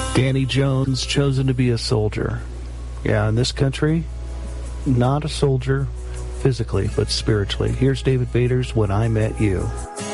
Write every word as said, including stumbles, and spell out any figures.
Danny Jones, chosen to be a soldier. Yeah, in this country, not a soldier physically, but spiritually. Here's David Bader's When I Met You.